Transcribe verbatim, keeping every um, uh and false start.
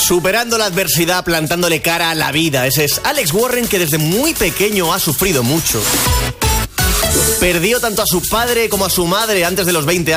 Superando la adversidad, plantándole cara a la vida. Ese es Alex Warren, que desde muy pequeño ha sufrido mucho. Perdió tanto a su padre como a su madre antes de los veinte